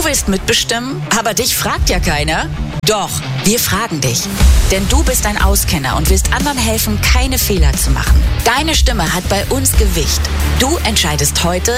willst mitbestimmen, aber dich fragt ja keiner? Doch, wir fragen dich. Denn du bist ein Auskenner und willst anderen helfen, keine Fehler zu machen. Deine Stimme hat bei uns Gewicht. Du entscheidest heute,